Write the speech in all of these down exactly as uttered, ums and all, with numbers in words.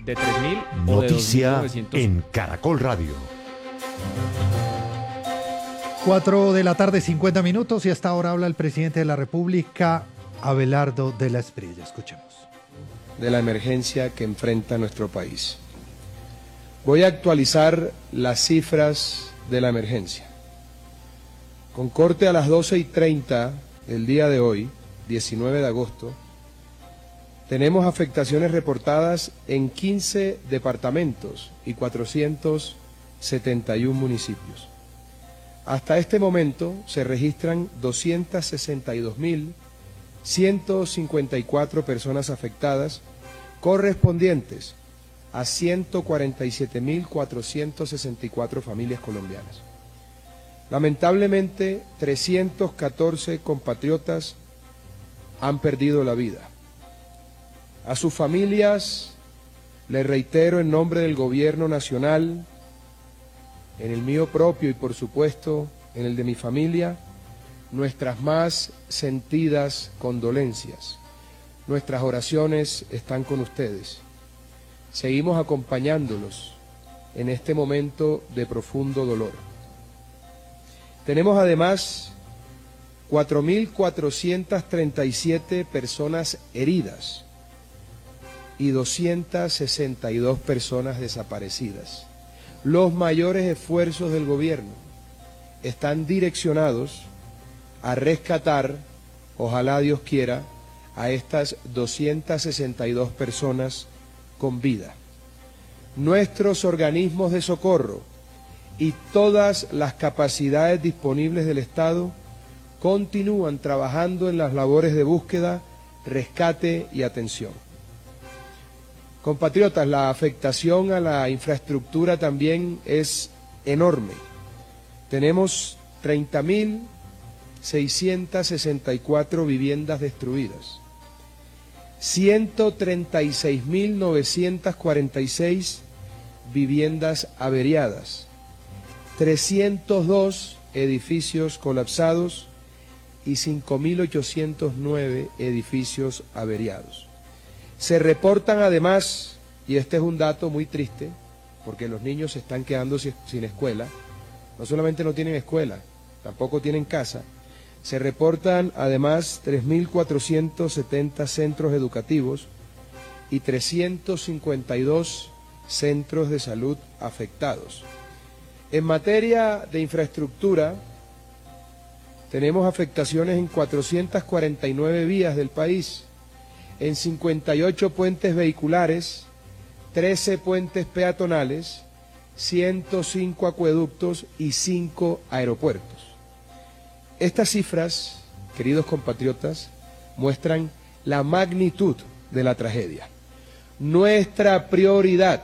de tres mil o de dos mil Noticia novecientos. en Caracol Radio. Cuatro de la tarde, cincuenta minutos, y hasta ahora habla el presidente de la República, Abelardo de la Espriella. Escuchemos. De la emergencia que enfrenta nuestro país. Voy a actualizar las cifras de la emergencia. Con corte a las doce y treinta del día de hoy, diecinueve de agosto, tenemos afectaciones reportadas en quince departamentos y cuatrocientos setenta y uno municipios. Hasta este momento se registran doscientas sesenta y dos mil ciento cincuenta y cuatro personas afectadas, correspondientes a ciento cuarenta y siete mil cuatrocientas sesenta y cuatro familias colombianas. Lamentablemente, trescientos catorce compatriotas han perdido la vida. A sus familias, les reitero en nombre del Gobierno Nacional, en el mío propio y por supuesto en el de mi familia, nuestras más sentidas condolencias. Nuestras oraciones están con ustedes. Seguimos acompañándolos en este momento de profundo dolor. Tenemos además cuatro mil cuatrocientas treinta y siete personas heridas y doscientas sesenta y dos personas desaparecidas. Los mayores esfuerzos del gobierno están direccionados a rescatar, ojalá Dios quiera, a estas doscientas sesenta y dos personas con vida. Nuestros organismos de socorro y todas las capacidades disponibles del Estado continúan trabajando en las labores de búsqueda, rescate y atención. Compatriotas, la afectación a la infraestructura también es enorme. Tenemos treinta mil seiscientas sesenta y cuatro viviendas destruidas, ciento treinta y seis mil novecientas cuarenta y seis viviendas averiadas, trescientos dos edificios colapsados y cinco mil ochocientos nueve edificios averiados. Se reportan además, y este es un dato muy triste, porque los niños se están quedando sin escuela, no solamente no tienen escuela, tampoco tienen casa, se reportan además tres mil cuatrocientos setenta centros educativos y trescientos cincuenta y dos centros de salud afectados. En materia de infraestructura, tenemos afectaciones en cuatrocientas cuarenta y nueve vías del país, en cincuenta y ocho puentes vehiculares, trece puentes peatonales, ciento cinco acueductos y cinco aeropuertos. Estas cifras, queridos compatriotas, muestran la magnitud de la tragedia. Nuestra prioridad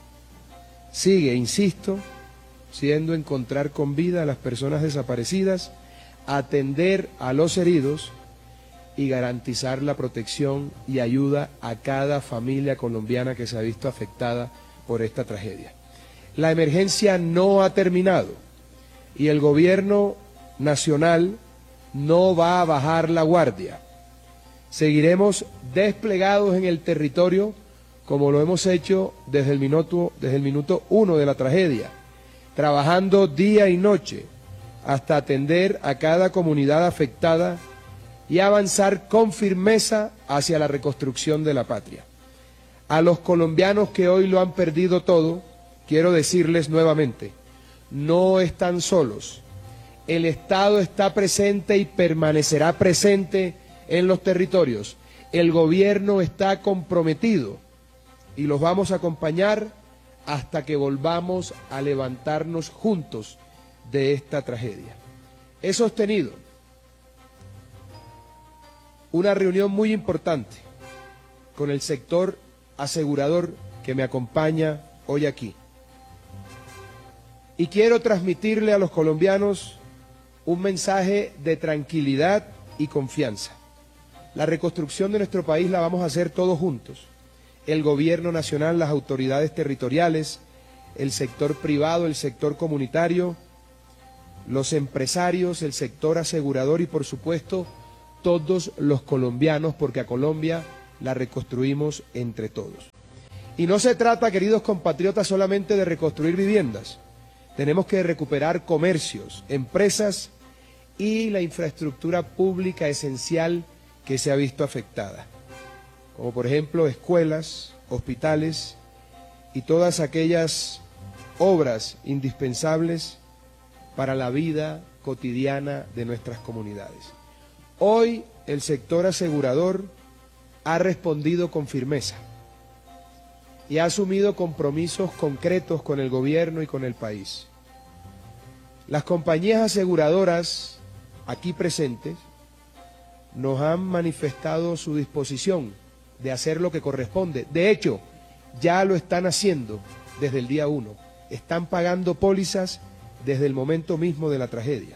sigue, insisto, siendo encontrar con vida a las personas desaparecidas, atender a los heridos y garantizar la protección y ayuda a cada familia colombiana que se ha visto afectada por esta tragedia. La emergencia no ha terminado y el gobierno nacional no va a bajar la guardia. Seguiremos desplegados en el territorio como lo hemos hecho desde el minuto, desde el minuto uno de la tragedia, trabajando día y noche hasta atender a cada comunidad afectada y avanzar con firmeza hacia la reconstrucción de la patria. A los colombianos que hoy lo han perdido todo, quiero decirles nuevamente, no están solos. El Estado está presente y permanecerá presente en los territorios. El gobierno está comprometido y los vamos a acompañar hasta que volvamos a levantarnos juntos de esta tragedia. He sostenido una reunión muy importante con el sector asegurador que me acompaña hoy aquí. Y quiero transmitirle a los colombianos un mensaje de tranquilidad y confianza. La reconstrucción de nuestro país la vamos a hacer todos juntos. El gobierno nacional, las autoridades territoriales, el sector privado, el sector comunitario, los empresarios, el sector asegurador y por supuesto todos los colombianos, porque a Colombia la reconstruimos entre todos. Y no se trata, queridos compatriotas, solamente de reconstruir viviendas. Tenemos que recuperar comercios, empresas y la infraestructura pública esencial que se ha visto afectada, como por ejemplo escuelas, hospitales y todas aquellas obras indispensables para la vida cotidiana de nuestras comunidades. Hoy el sector asegurador ha respondido con firmeza y ha asumido compromisos concretos con el gobierno y con el país. Las compañías aseguradoras aquí presentes nos han manifestado su disposición de hacer lo que corresponde. De hecho, ya lo están haciendo desde el día uno. Están pagando pólizas desde el momento mismo de la tragedia.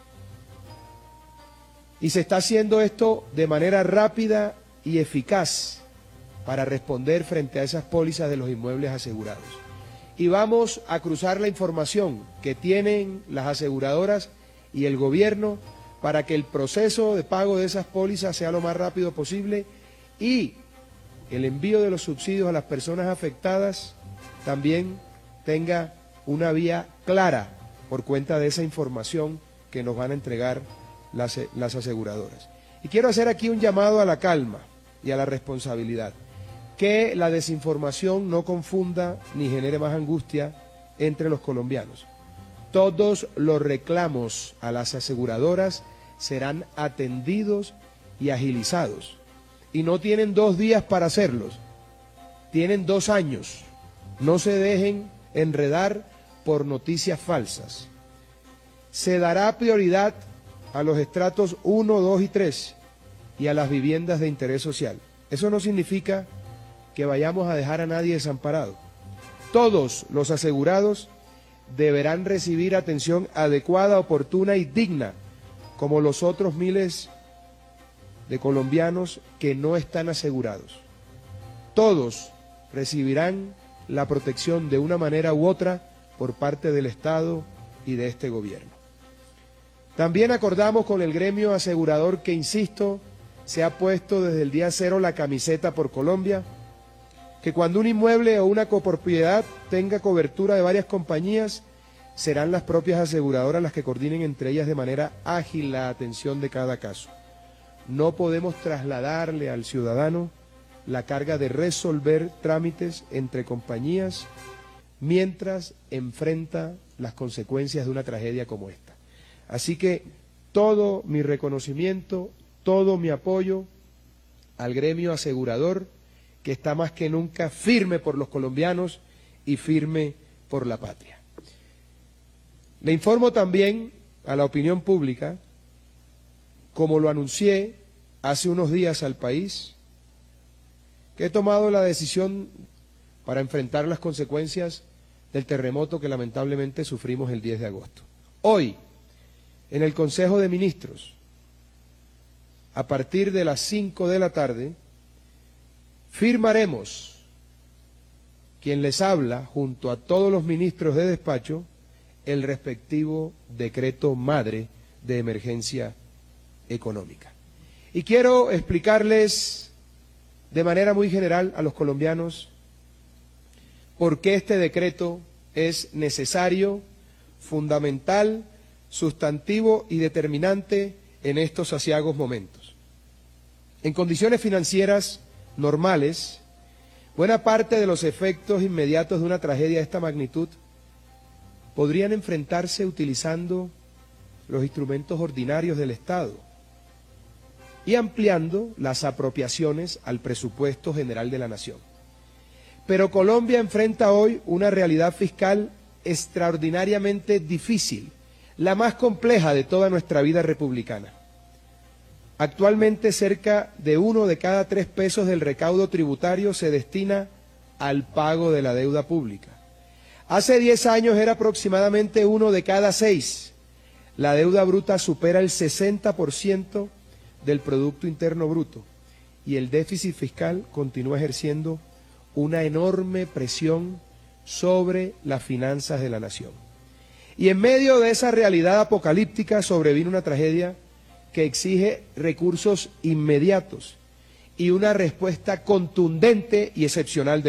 Y se está haciendo esto de manera rápida y eficaz para responder frente a esas pólizas de los inmuebles asegurados. Y vamos a cruzar la información que tienen las aseguradoras y el gobierno para que el proceso de pago de esas pólizas sea lo más rápido posible y el envío de los subsidios a las personas afectadas también tenga una vía clara por cuenta de esa información que nos van a entregar las, las aseguradoras. Y quiero hacer aquí un llamado a la calma y a la responsabilidad. Que la desinformación no confunda ni genere más angustia entre los colombianos. Todos los reclamos a las aseguradoras serán atendidos y agilizados. Y no tienen dos días para hacerlos, tienen dos años. No se dejen enredar por noticias falsas. Se dará prioridad a los estratos uno, dos y tres y a las viviendas de interés social. Eso no significa que vayamos a dejar a nadie desamparado. Todos los asegurados deberán recibir atención adecuada, oportuna y digna, como los otros miles de colombianos que no están asegurados. Todos recibirán la protección de una manera u otra por parte del Estado y de este gobierno. También acordamos con el gremio asegurador que, insisto, se ha puesto desde el día cero la camiseta por Colombia, que cuando un inmueble o una copropiedad tenga cobertura de varias compañías, serán las propias aseguradoras las que coordinen entre ellas de manera ágil la atención de cada caso. No podemos trasladarle al ciudadano la carga de resolver trámites entre compañías mientras enfrenta las consecuencias de una tragedia como esta. Así que todo mi reconocimiento, todo mi apoyo al gremio asegurador, que está más que nunca firme por los colombianos y firme por la patria. Le informo también a la opinión pública, como lo anuncié hace unos días al país, que he tomado la decisión para enfrentar las consecuencias del terremoto que lamentablemente sufrimos el diez de agosto. Hoy, en el Consejo de Ministros, a partir de las cinco de la tarde, firmaremos, quien les habla, junto a todos los ministros de despacho, el respectivo decreto madre de emergencia económica. Y quiero explicarles de manera muy general a los colombianos por qué este decreto es necesario, fundamental, sustantivo y determinante en estos aciagos momentos. En condiciones financieras normales, buena parte de los efectos inmediatos de una tragedia de esta magnitud podrían enfrentarse utilizando los instrumentos ordinarios del Estado y ampliando las apropiaciones al presupuesto general de la nación. Pero Colombia enfrenta hoy una realidad fiscal extraordinariamente difícil, la más compleja de toda nuestra vida republicana. Actualmente cerca de uno de cada tres pesos del recaudo tributario se destina al pago de la deuda pública. Hace diez años era aproximadamente uno de cada seis. La deuda bruta supera el sesenta por ciento del Producto Interno Bruto y el déficit fiscal continúa ejerciendo una enorme presión sobre las finanzas de la nación. Y en medio de esa realidad apocalíptica sobrevino una tragedia que exige recursos inmediatos y una respuesta contundente y excepcional de